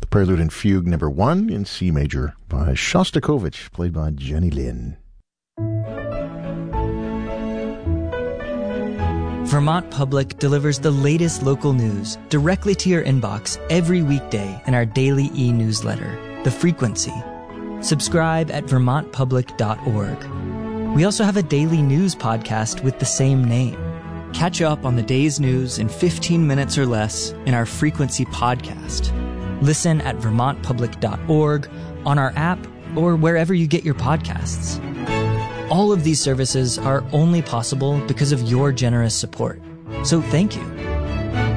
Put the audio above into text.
with Prelude and Fugue number 1 in C major by Shostakovich, played by Jenny Lin. Vermont Public delivers the latest local news directly to your inbox every weekday in our daily e-newsletter, The Frequency. Subscribe at vermontpublic.org. We also have a daily news podcast with the same name. Catch up on the day's news in 15 minutes or less in our Frequency podcast. Listen at vermontpublic.org, on our app, or wherever you get your podcasts. All of these services are only possible because of your generous support. So thank you.